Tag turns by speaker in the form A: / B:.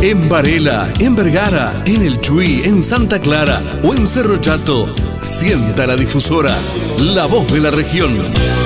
A: En Varela, en Vergara, en El Chuy, en Santa Clara o en Cerro Chato, sienta la difusora, la voz de la región.